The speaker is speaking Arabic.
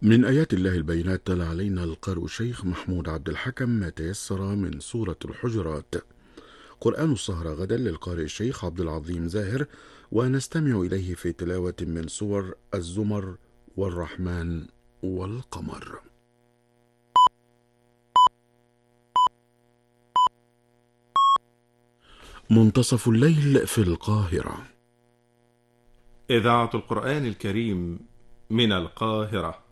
من آيات الله البينات تلا علينا القارئ الشيخ محمود عبد الحكم ما تيسر من سورة الحجرات. قرآن السهرة غدا للقارئ الشيخ عبد العظيم زاهر، ونستمع إليه في تلاوة من سور الزمر والرحمن والقمر. منتصف الليل في القاهرة. إذاعة القرآن الكريم من القاهرة.